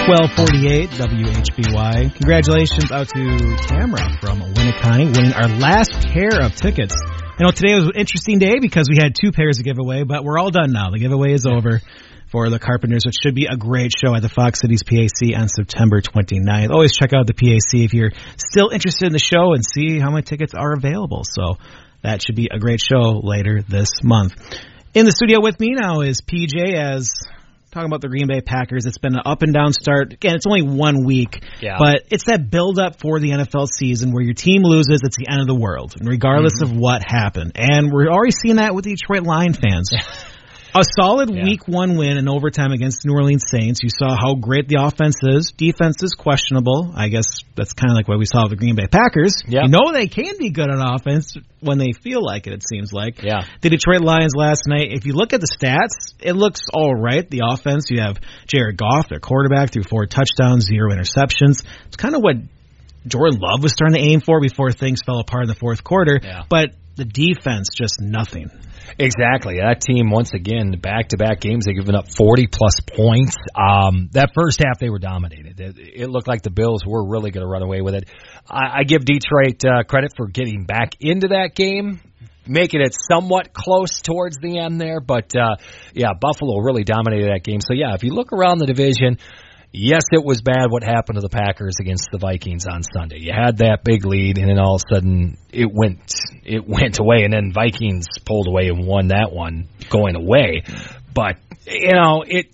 1248 WHBY. Congratulations out to Tamara from Winneconne winning our last pair of tickets. I know today was an interesting day because we had 2 pairs to give away, but we're all done now. The giveaway is over for the Carpenters, which should be a great show at the Fox Cities PAC on September 29th. Always check out the PAC if you're still interested in the show and see how many tickets are available. So that should be a great show later this month. In the studio with me now is PJ as talking about the Green Bay Packers. It's been an up and down start. Again, it's only 1 week, but it's that build up for the NFL season where your team loses, it's the end of the world, and regardless of what happened. And we're already seeing that with the Detroit Lions fans. A solid week 1 win in overtime against the New Orleans Saints. You saw how great the offense is. Defense is questionable. I guess that's kind of like what we saw with the Green Bay Packers. You know they can be good on offense when they feel like it seems like. The Detroit Lions last night, if you look at the stats, it looks all right. The offense, you have Jared Goff, their quarterback, threw 4 touchdowns, 0 interceptions. It's kind of what Jordan Love was starting to aim for before things fell apart in the fourth quarter. But the defense, just nothing. Exactly. That team, once again, back-to-back games, they've given up 40-plus points. That first half, they were dominated. It looked like the Bills were really going to run away with it. I give Detroit credit for getting back into that game, making it somewhat close towards the end there. But, Buffalo really dominated that game. So, if you look around the division, yes, it was bad what happened to the Packers against the Vikings on Sunday. You had that big lead, and then all of a sudden it went away, and then Vikings pulled away and won that one going away. But you're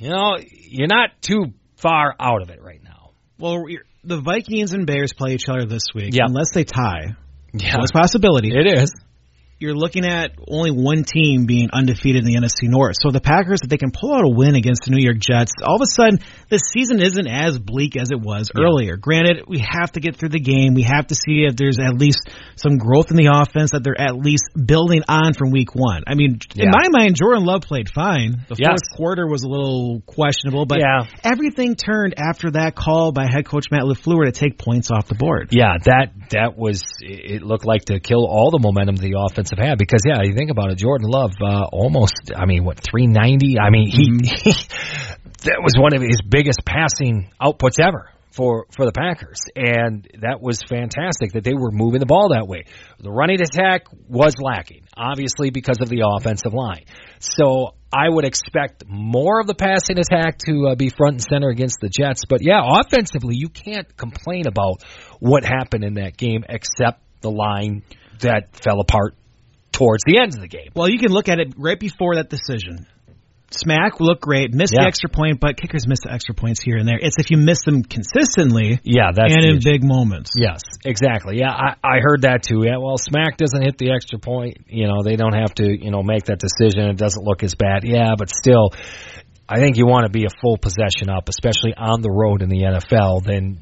not too far out of it right now. Well, the Vikings and Bears play each other this week, unless they tie. So it's a possibility. It is. You're looking at only one team being undefeated in the NFC North. So the Packers, if they can pull out a win against the New York Jets, all of a sudden this season isn't as bleak as it was earlier. Granted, we have to get through the game. We have to see if there's at least some growth in the offense that they're at least building on from week 1. I mean, in my mind, Jordan Love played fine. The fourth quarter was a little questionable, but everything turned after that call by head coach Matt LaFleur to take points off the board. That was, it looked like to kill all the momentum of the offense have had because, you think about it, Jordan Love, 390? I mean, he that was one of his biggest passing outputs ever for the Packers, and that was fantastic that they were moving the ball that way. The running attack was lacking, obviously, because of the offensive line. So I would expect more of the passing attack to be front and center against the Jets. But, offensively, you can't complain about what happened in that game except the line that fell apart towards the end of the game. Well, you can look at it right before that decision. Smack looked great, missed the extra point, but kickers miss the extra points here and there. It's if you miss them consistently that's and in big moments. Yes, exactly. I heard that too. Well, Smack doesn't hit the extra point. They don't have to, make that decision. It doesn't look as bad. But still, I think you want to be a full possession up, especially on the road in the NFL, then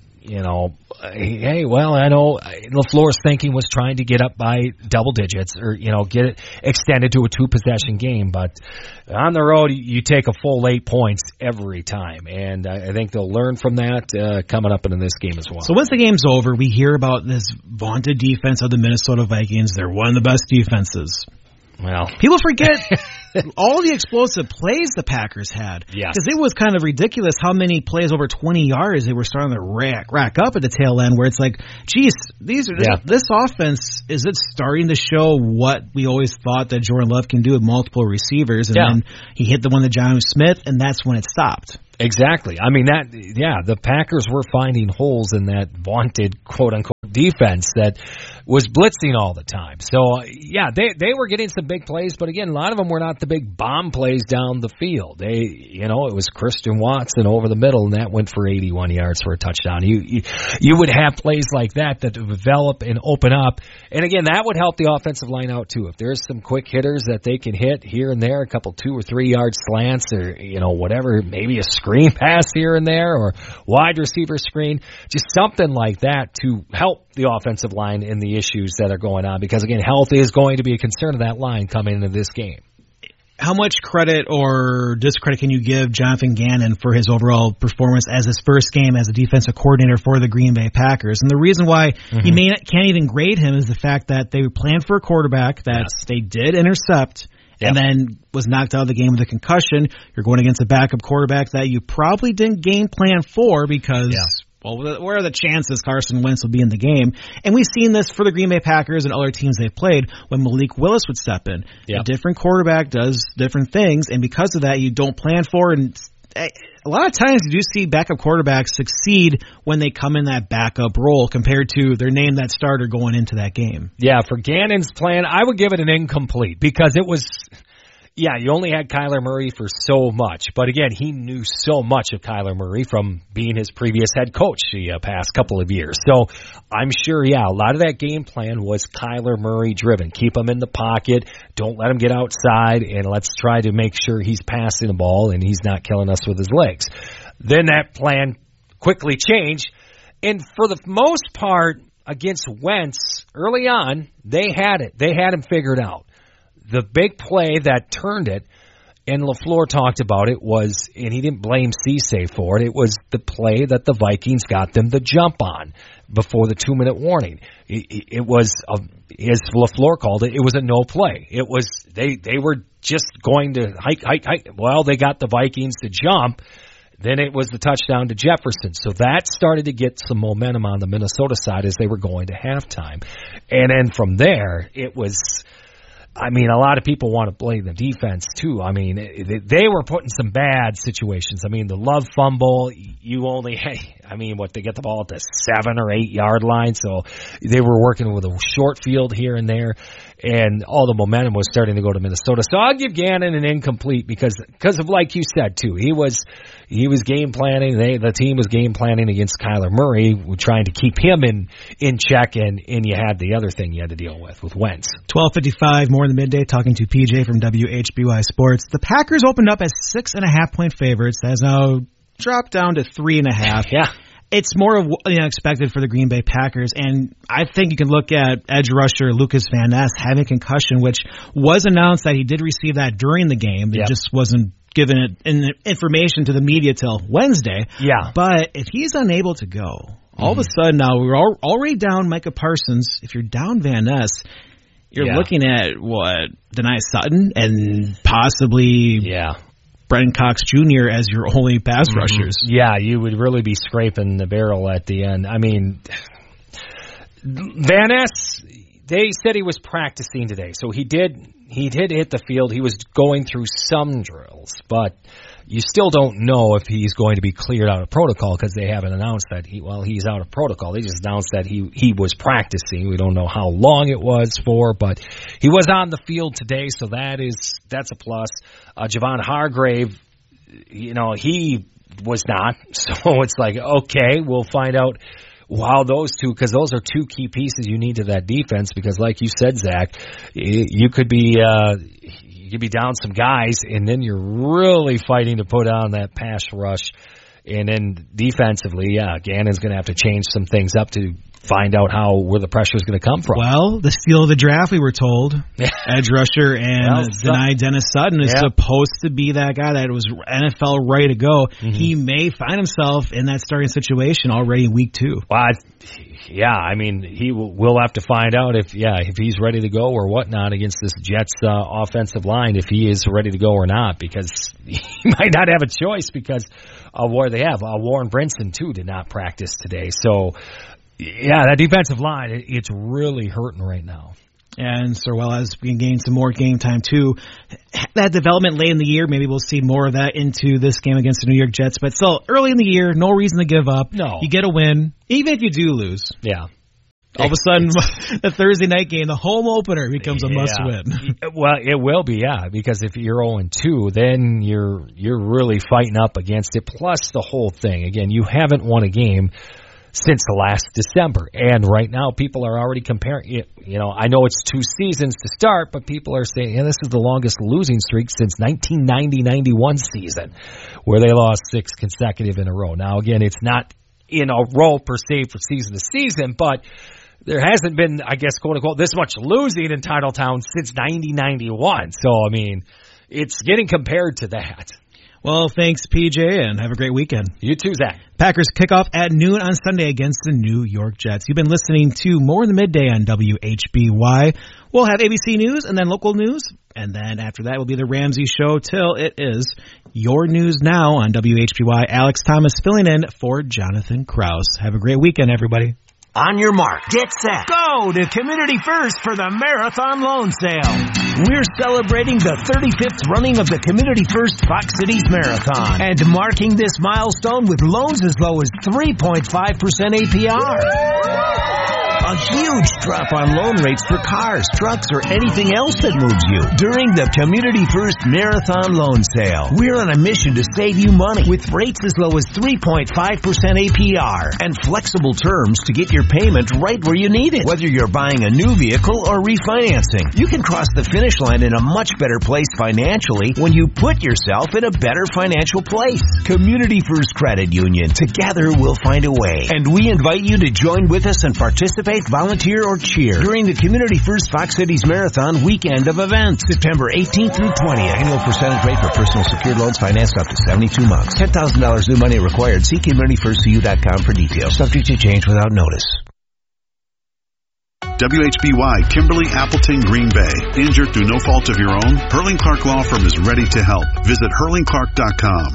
I know LaFleur's thinking was trying to get up by double digits or, get it extended to a 2-possession game. But on the road, you take a full 8 points every time. And I think they'll learn from that coming up into this game as well. So once the game's over, we hear about this vaunted defense of the Minnesota Vikings. They're one of the best defenses. Well, people forget all the explosive plays the Packers had. Because it was kind of ridiculous how many plays over 20 yards they were starting to rack up at the tail end, where it's like, geez, this offense, is it starting to show what we always thought that Jordan Love can do with multiple receivers? And then he hit the one to Jonnu Smith, and that's when it stopped. Exactly. I mean, the Packers were finding holes in that vaunted, quote-unquote, defense that was blitzing all the time. So, they were getting some big plays, but again, a lot of them were not the big bomb plays down the field. It was Christian Watson over the middle, and that went for 81 yards for a touchdown. You would have plays like that develop and open up, and again, that would help the offensive line out too. If there's some quick hitters that they can hit here and there, a couple 2 or 3 yard slants or, whatever, maybe a screen pass here and there or wide receiver screen, just something like that to help the offensive line in the issues that are going on, because again, health is going to be a concern of that line coming into this game. How much credit or discredit can you give Jonathan Gannon for his overall performance as his first game as a defensive coordinator for the Green Bay Packers? And the reason why can't even grade him is the fact that they planned for a quarterback that they did intercept, and then was knocked out of the game with a concussion. You're going against a backup quarterback that you probably didn't game plan for because, well, where are the chances Carson Wentz will be in the game? And we've seen this for the Green Bay Packers and other teams they've played when Malik Willis would step in. A different quarterback does different things, and because of that, you don't plan for it. And a lot of times you do see backup quarterbacks succeed when they come in that backup role compared to their name that starter going into that game. Yeah, for Gannon's plan, I would give it an incomplete because it was, you only had Kyler Murray for so much. But again, he knew so much of Kyler Murray from being his previous head coach the past couple of years. So I'm sure, a lot of that game plan was Kyler Murray driven. Keep him in the pocket. Don't let him get outside, and let's try to make sure he's passing the ball and he's not killing us with his legs. Then that plan quickly changed. And for the most part, against Wentz, early on, they had it. They had him figured out. The big play that turned it, and LaFleur talked about it, was, and he didn't blame Cisse for it, it was the play that the Vikings got them the jump on before the 2-minute warning. It was, as LaFleur called it, it was a no play. It was, they were just going to hike. Well, they got the Vikings to jump. Then it was the touchdown to Jefferson. So that started to get some momentum on the Minnesota side as they were going to halftime. And then from there, it was, a lot of people want to blame the defense, too. They were put in some bad situations. The Love fumble, you only, they get the ball at the 7 or 8 yard line, so they were working with a short field here and there, and all the momentum was starting to go to Minnesota. So I'll give Gannon an incomplete because of, like you said, too, he was game planning, the team was game planning against Kyler Murray, trying to keep him in check, and you had the other thing you had to deal with Wentz. 12:55 more in the midday, talking to PJ from WHBY Sports. The Packers opened up as 6.5-point favorites. That has now dropped down to 3.5. Yeah. It's more of what expected for the Green Bay Packers, and I think you can look at edge rusher Lucas Van Ness having a concussion, which was announced that he did receive that during the game. It just wasn't given information to the media till Wednesday. Yeah. But if he's unable to go, all of a sudden now we're already down Micah Parsons. If you're down Van Ness, you're looking at, Denai Sutton and possibly Brenton Cox Jr. as your only pass rushers. Yeah, you would really be scraping the barrel at the end. Van Ness, they said he was practicing today, so he did hit the field. He was going through some drills, but you still don't know if he's going to be cleared out of protocol because they haven't announced that he's out of protocol. They just announced that he was practicing. We don't know how long it was for, but he was on the field today, so that's a plus. Javon Hargrave, he was not, so it's like, okay, we'll find out how those two, because those are two key pieces you need to that defense, because like you said, Zach, you could be down some guys, and then you're really fighting to put on that pass rush. And then defensively, Gannon's going to have to change some things up to find out where the pressure is going to come from. Well, the steal of the draft, we were told, edge rusher and Dennis Sutton is supposed to be that guy that was NFL ready to go. Mm-hmm. He may find himself in that starting situation already in week 2. Well, we'll have to find out if he's ready to go or whatnot against this Jets offensive line, if he is ready to go or not, because he might not have a choice because of where they have. Warren Brinson, too, did not practice today. So, that defensive line, it's really hurting right now. And so, as we can gain some more game time, too, that development late in the year, maybe we'll see more of that into this game against the New York Jets. But still, early in the year, no reason to give up. No. You get a win, even if you do lose. Yeah. All of a sudden, the Thursday night game, the home opener, becomes a must-win. Well, it will be, because if you're 0-2, then you're really fighting up against it. Plus the whole thing, again, you haven't won a game since the last December. And right now, people are already comparing it. I know it's 2 seasons to start, but people are saying, this is the longest losing streak since 1990-91 season, where they lost 6 consecutive in a row. Now, again, it's not in a row per se for season to season, but there hasn't been, I guess, quote unquote, this much losing in Titletown since 90-91. So, it's getting compared to that. Well, thanks, PJ, and have a great weekend. You too, Zach. Packers kick off at noon on Sunday against the New York Jets. You've been listening to More in the Midday on WHBY. We'll have ABC News and then local news, and then after that will be the Ramsey Show till it is Your News Now on WHBY. Alex Thomas filling in for Jonathan Krause. Have a great weekend, everybody. On your mark, get set, go to Community First for the Marathon Loan Sale. We're celebrating the 35th running of the Community First Fox Cities Marathon and marking this milestone with loans as low as 3.5% APR. A huge drop on loan rates for cars, trucks, or anything else that moves you during the Community First Marathon Loan Sale. We're on a mission to save you money with rates as low as 3.5% APR and flexible terms to get your payment right where you need it. Whether you're buying a new vehicle or refinancing, you can cross the finish line in a much better place financially when you put yourself in a better financial place. Community First Credit Union. Together we'll find a way. And we invite you to join with us and participate, volunteer, or cheer during the Community First Fox Cities Marathon weekend of events, September 18th through 20th. Annual percentage rate for personal secured loans financed up to 72 months. $10,000 new money required. See CommunityFirstCU.com for details. Subject to change without notice. WHBY, Kimberly Appleton, Green Bay. Injured through no fault of your own? Hurling Clark Law Firm is ready to help. Visit hurlingclark.com.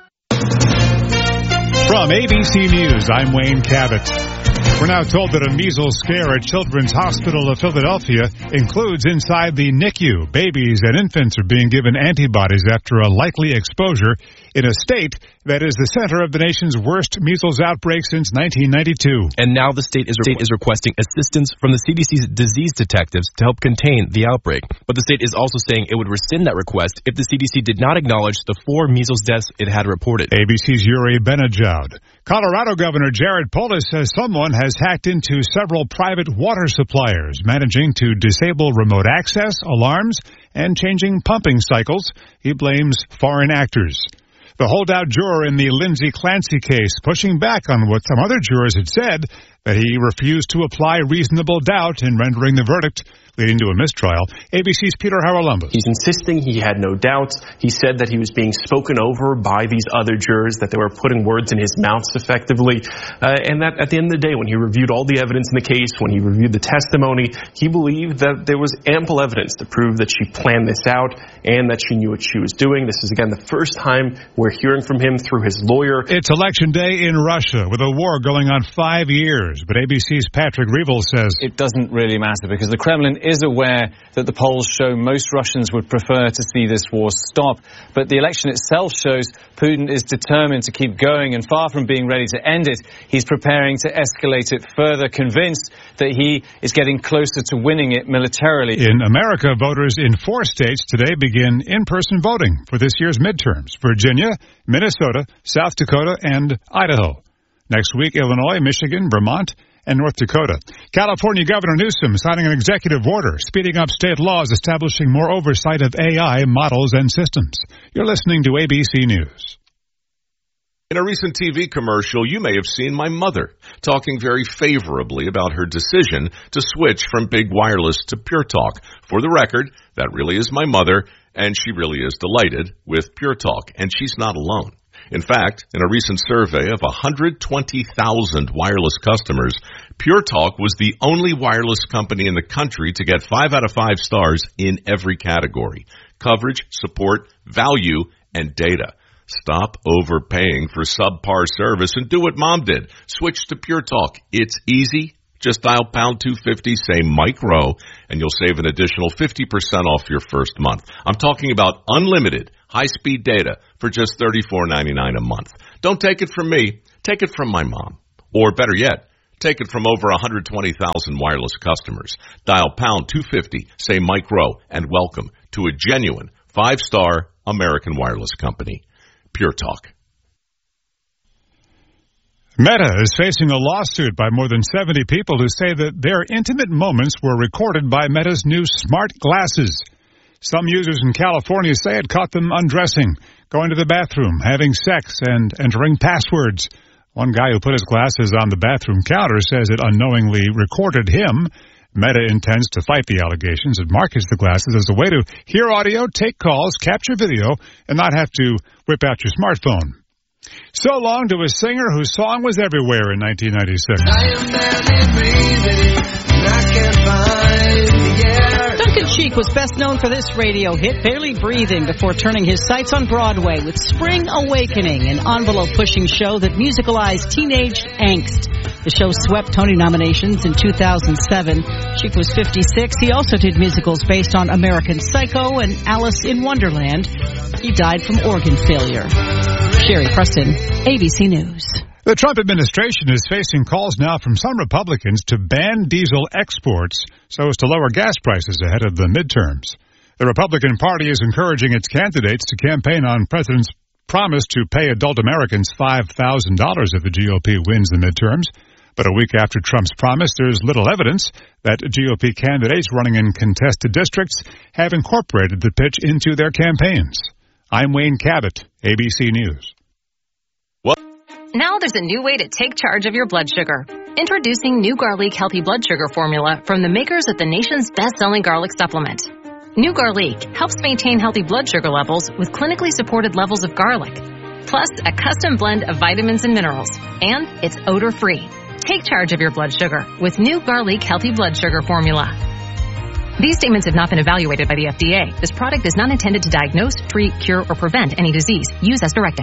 From ABC News, I'm Wayne Cabot. We're now told that a measles scare at Children's Hospital of Philadelphia includes inside the NICU. Babies and infants are being given antibodies after a likely exposure in a state that is the center of the nation's worst measles outbreak since 1992. And now the state is requesting assistance from the CDC's disease detectives to help contain the outbreak. But the state is also saying it would rescind that request if the CDC did not acknowledge the 4 measles deaths it had reported. ABC's Yuri Benajoud. Colorado Governor Jared Polis says someone has hacked into several private water suppliers, managing to disable remote access, alarms, and changing pumping cycles. He blames foreign actors. The holdout juror in the Lindsay Clancy case pushing back on what some other jurors had said, that he refused to apply reasonable doubt in rendering the verdict, leading to a mistrial. ABC's Peter Haralambous. He's insisting he had no doubts. He said that he was being spoken over by these other jurors, that they were putting words in his mouth effectively, and that at the end of the day, when he reviewed all the evidence in the case, when he reviewed the testimony, he believed that there was ample evidence to prove that she planned this out and that she knew what she was doing. This is, again, the first time we're hearing from him through his lawyer. It's election day in Russia with a war going on 5 years, but ABC's Patrick Revel says it doesn't really matter because the Kremlin is aware that the polls show most Russians would prefer to see this war stop. But the election itself shows Putin is determined to keep going, and far from being ready to end it, he's preparing to escalate it further, convinced that he is getting closer to winning it militarily. In America, voters in 4 states today begin in-person voting for this year's midterms: Virginia, Minnesota, South Dakota, and Idaho. Next week, Illinois, Michigan, Vermont, and North Dakota. California Governor Newsom signing an executive order speeding up state laws establishing more oversight of AI models and systems. You're listening to ABC News. In a recent TV commercial, you may have seen my mother talking very favorably about her decision to switch from Big Wireless to Pure Talk. For the record, that really is my mother, and she really is delighted with Pure Talk, and she's not alone. In fact, in a recent survey of 120,000 wireless customers, Pure Talk was the only wireless company in the country to get 5 out of 5 stars in every category: coverage, support, value, and data. Stop overpaying for subpar service and do what Mom did. Switch to Pure Talk. It's easy. Just dial pound 250, say Mike Rowe, and you'll save an additional 50% off your first month. I'm talking about unlimited high-speed data for just $34.99 a month. Don't take it from me. Take it from my mom. Or better yet, take it from over 120,000 wireless customers. Dial pound 250, say Mike Rowe, and welcome to a genuine 5-star American wireless company. Pure Talk. Meta is facing a lawsuit by more than 70 people who say that their intimate moments were recorded by Meta's new smart glasses. Some users in California say it caught them undressing, going to the bathroom, having sex, and entering passwords. One guy who put his glasses on the bathroom counter says it unknowingly recorded him. Meta intends to fight the allegations. It markets the glasses as a way to hear audio, take calls, capture video, and not have to whip out your smartphone. So long to a singer whose song was everywhere in 1996. Duncan Sheik was best known for this radio hit, Barely Breathing, before turning his sights on Broadway with Spring Awakening, an envelope-pushing show that musicalized teenage angst. The show swept Tony nominations in 2007. Sheik was 56. He also did musicals based on American Psycho and Alice in Wonderland. He died from organ failure. Sherry Preston, ABC News. The Trump administration is facing calls now from some Republicans to ban diesel exports so as to lower gas prices ahead of the midterms. The Republican Party is encouraging its candidates to campaign on President's promise to pay adult Americans $5,000 if the GOP wins the midterms. But a week after Trump's promise, there's little evidence that GOP candidates running in contested districts have incorporated the pitch into their campaigns. I'm Wayne Cabot, ABC News. Now there's a new way to take charge of your blood sugar. Introducing New Garlic Healthy Blood Sugar Formula from the makers of the nation's best-selling garlic supplement. New Garlic helps maintain healthy blood sugar levels with clinically supported levels of garlic, plus a custom blend of vitamins and minerals, and it's odor-free. Take charge of your blood sugar with New Garlic Healthy Blood Sugar Formula. These statements have not been evaluated by the FDA. This product is not intended to diagnose, treat, cure, or prevent any disease. Use as directed.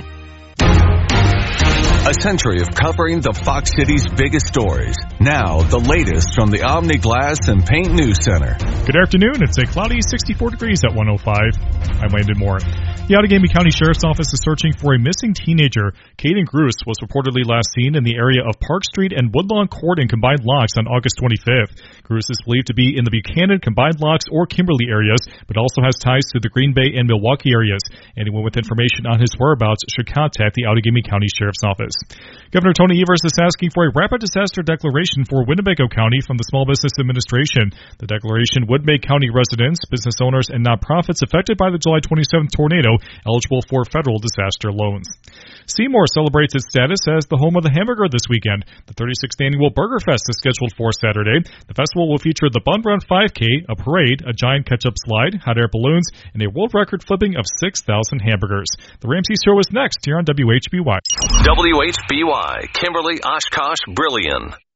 A century of covering the Fox City's biggest stories. Now, the latest from the Omni Glass and Paint News Center. Good afternoon. It's a cloudy 64 degrees at 105. I'm Landon Moore. The Outagamie County Sheriff's Office is searching for a missing teenager. Caden Gruss was reportedly last seen in the area of Park Street and Woodlawn Court in Combined Locks on August 25th. Gruss is believed to be in the Buchanan, Combined Locks, or Kimberly areas, but also has ties to the Green Bay and Milwaukee areas. Anyone with information on his whereabouts should contact the Outagamie County Sheriff's Office. Governor Tony Evers is asking for a rapid disaster declaration for Winnebago County from the Small Business Administration. The declaration would make county residents, business owners, and nonprofits affected by the July 27th tornado eligible for federal disaster loans. Seymour celebrates its status as the home of the hamburger this weekend. The 36th annual Burger Fest is scheduled for Saturday. The festival will feature the Bun Run 5K, a parade, a giant ketchup slide, hot air balloons, and a world record flipping of 6,000 hamburgers. The Ramsey Show is next here on WHBY. WHBY, Kimberly, Oshkosh, Brilliant.